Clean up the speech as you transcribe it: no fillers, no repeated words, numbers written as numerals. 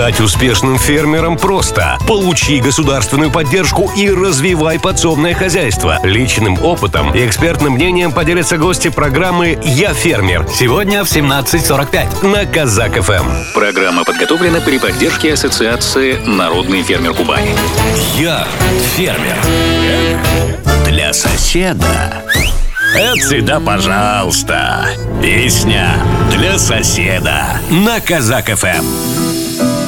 Стать успешным фермером просто. Получи государственную поддержку и развивай подсобное хозяйство. Личным опытом и экспертным мнением поделятся гости программы «Я фермер». Сегодня в 17:45 на Казак ФМ. Программа подготовлена при поддержке Ассоциации «Народный фермер Кубани». Я фермер. Для соседа. Это всегда пожалуйста. Песня для соседа на Казак ФМ.